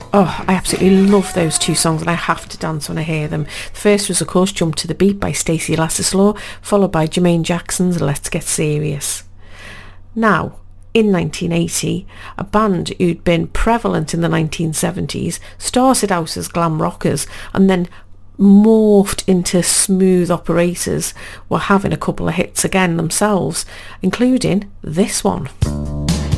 Oh, I absolutely love those two songs and I have to dance when I hear them. The first was, of course, Jump to the Beat by Stacey Lattislaw, followed by Jermaine Jackson's Let's Get Serious. Now, in 1980, a band who'd been prevalent in the 1970s started out as glam rockers and then morphed into smooth operators were having a couple of hits again themselves, including this one.